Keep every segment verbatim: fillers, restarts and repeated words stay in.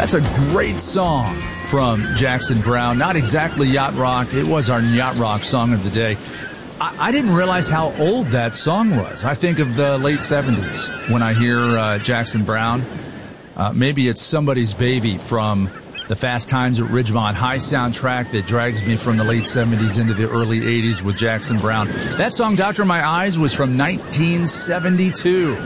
That's a great song from Jackson Browne. Not exactly yacht rock. It was our yacht rock song of the day. I, I didn't realize how old that song was. I think of the late seventies when I hear uh, Jackson Browne. Uh, maybe it's Somebody's Baby from the Fast Times at Ridgemont High soundtrack that drags me from the late seventies into the early eighties with Jackson Browne. That song, Doctor My Eyes, was from nineteen seventy-two.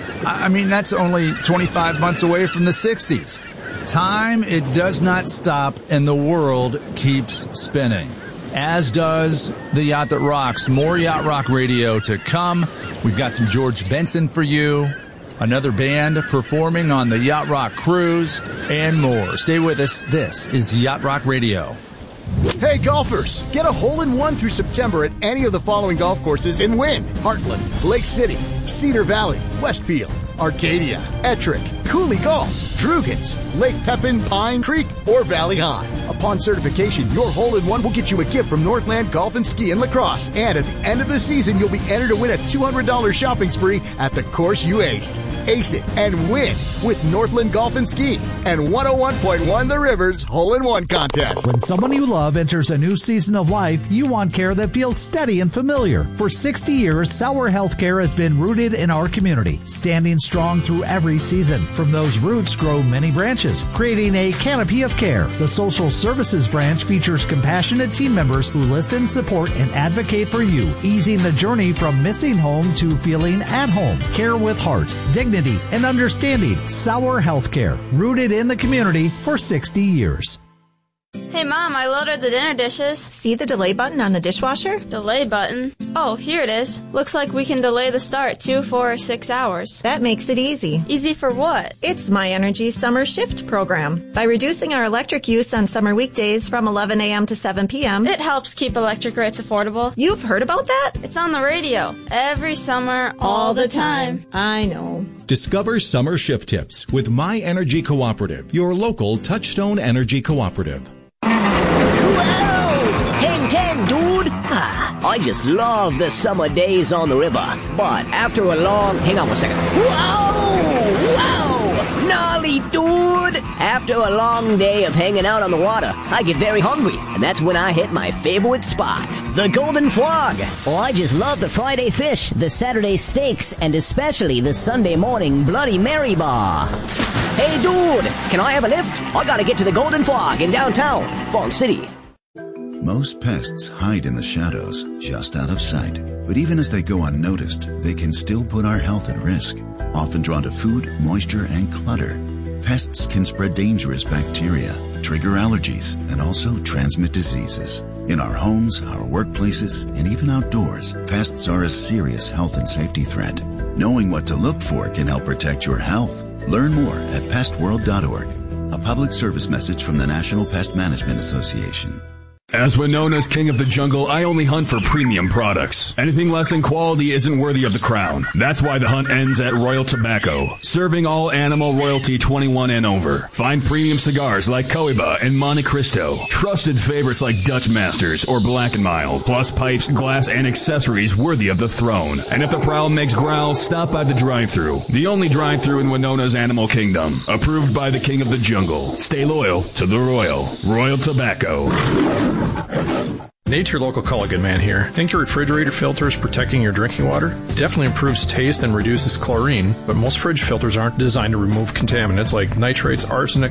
I mean, that's only twenty-five months away from the sixties. Time, it does not stop, and the world keeps spinning. As does the Yacht That Rocks. More Yacht Rock Radio to come. We've got some George Benson for you. Another band performing on the Yacht Rock Cruise, and more. Stay with us. This is Yacht Rock Radio. Hey golfers, get a hole-in-one through September at any of the following golf courses and win. Heartland, Lake City, Cedar Valley, Westfield, Arcadia, Ettrick, Cooley Golf, Drugans, Lake Pepin, Pine Creek, or Valley High. Upon certification, your hole-in-one will get you a gift from Northland Golf and Ski and Lacrosse. And at the end of the season, you'll be entered to win a two hundred dollars shopping spree at the course you aced. Ace it and win with Northland Golf and Ski and one oh one point one The Rivers Hole-in-One Contest. When someone you love enters a new season of life, you want care that feels steady and familiar. For sixty years, Sauer Healthcare has been rooted in our community, standing strong through every season. From those roots grow many branches, creating a canopy of care. The social services branch features compassionate team members who listen, support, and advocate for you, easing the journey from missing home to feeling at home. Care with heart, dignity, and understanding. Sauer Healthcare, rooted in the community for sixty years. Hey, Mom, I loaded the dinner dishes. See the delay button on the dishwasher? Delay button? Oh, here it is. Looks like we can delay the start two, four, or six hours. That makes it easy. Easy for what? It's My Energy Summer Shift program. By reducing our electric use on summer weekdays from eleven a.m. to seven p.m., it helps keep electric rates affordable. You've heard about that? It's on the radio. Every summer, all, all the, the time. time. I know. Discover summer shift tips with My Energy Cooperative, your local Touchstone Energy Cooperative. Whoa! ten ten, dude! Ah, I just love the summer days on the river. But after a long... Hang on one second. Whoa! Whoa! Gnarly, dude! After a long day of hanging out on the water, I get very hungry. And that's when I hit my favorite spot, the Golden Frog. Oh, I just love the Friday fish, the Saturday steaks, and especially the Sunday morning Bloody Mary bar. Hey, dude! Can I have a lift? I gotta get to the Golden Frog in downtown, Fong City. Most pests hide in the shadows, just out of sight. But even as they go unnoticed, they can still put our health at risk. Often drawn to food, moisture, and clutter, pests can spread dangerous bacteria, trigger allergies, and also transmit diseases. In our homes, our workplaces, and even outdoors, pests are a serious health and safety threat. Knowing what to look for can help protect your health. Learn more at pest world dot org. A public service message from the National Pest Management Association. As we're known as King of the Jungle, I only hunt for premium products. Anything less in quality isn't worthy of the crown. That's why the hunt ends at Royal Tobacco, serving all animal royalty twenty-one and over. Find premium cigars like Cohiba and Monte Cristo, trusted favorites like Dutch Masters or Black and Mild, plus pipes, glass, and accessories worthy of the throne. And if the prowl makes growl, stop by the drive-thru, the only drive-thru in Winona's Animal Kingdom, approved by the King of the Jungle. Stay loyal to the Royal. Royal Tobacco. Nate, your local Culligan man here. Think your refrigerator filter is protecting your drinking water? It definitely improves taste and reduces chlorine, but most fridge filters aren't designed to remove contaminants like nitrates, arsenic,